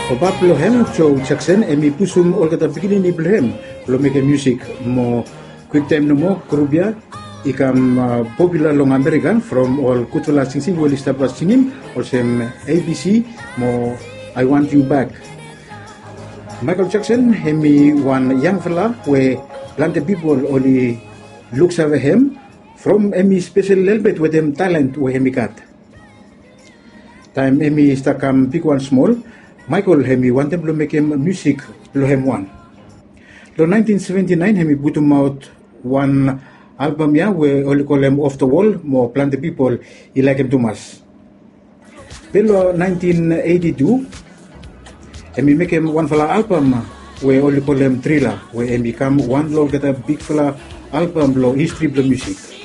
Oba Plohem, Joe Jackson, emi pusum olgata bikini ni Plohem, lo make music mo quick time no mo Krubia, ikam popular long American from all kutula sing well established singing, also ABC mo I Want You Back. Michael Jackson, emi one young fella where plenty people only looks over him from emi special little bit with them talent where hemi got. Time emi stakam big one small, Michael hemi want them to make him music lo hem one. Lo 1979 hemi butum out one album ya where only call him Off the Wall, more plenty people he like him too much. Pero 1982 hemi make him one fella album where only call him Thriller, where hemi become one lo get a big fella album lo history of the music.